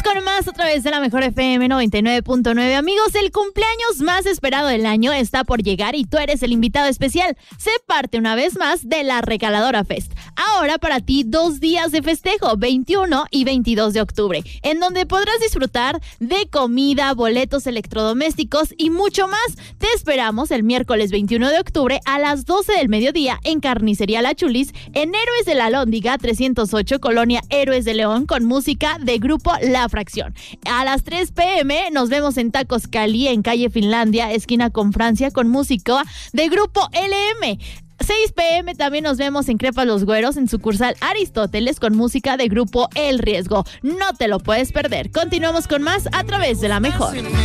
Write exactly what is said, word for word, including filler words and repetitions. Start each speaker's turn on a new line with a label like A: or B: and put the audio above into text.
A: con más a través de la Mejor F M noventa y nueve punto nueve. Amigos, el cumpleaños más esperado del año está por llegar y tú eres el invitado especial. Sé parte una vez más de la Regaladora Fest. Ahora para ti dos días de festejo, veintiuno y veintidós de octubre, en donde podrás disfrutar de comida, boletos electrodomésticos y mucho más. Te esperamos el miércoles veintiuno de octubre a las doce del mediodía en Carnicería La Chulis, en Héroes de la Alhóndiga trescientos ocho, Colonia Héroes de León, con música de grupo La Fracción. A las tres p.m. nos vemos en Tacos Cali, en calle Finlandia, esquina con Francia, con música de grupo L M. seis p.m. también nos vemos en Crepas Los Güeros, en sucursal Aristóteles, con música de grupo El Riesgo. No te lo puedes perder. Continuamos con más a través de la Mejor.